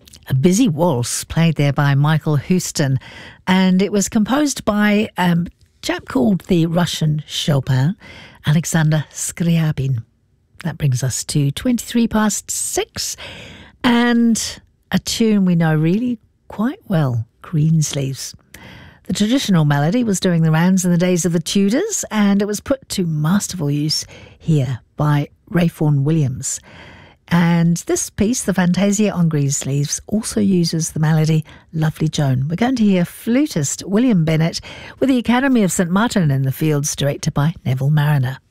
A busy waltz played there by Michael Houston, and it was composed by a chap called the Russian Chopin, Alexander Scriabin. That brings us to 6:23, and a tune we know really quite well, Greensleeves. The traditional melody was doing the rounds in the days of the Tudors, and it was put to masterful use here by Rayford Williams. And this piece, the Fantasia on Greensleeves, also uses the melody Lovely Joan. We're going to hear flutist William Bennett with the Academy of St Martin in the Fields, directed by Neville Mariner.